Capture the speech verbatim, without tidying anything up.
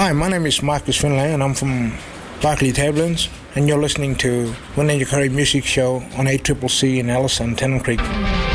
Hi, my name is Marcus Finlay and I'm from Barclay Tablands, and you're listening to Winendi Curry Music Show on A C C C in Alice and Tennant Creek.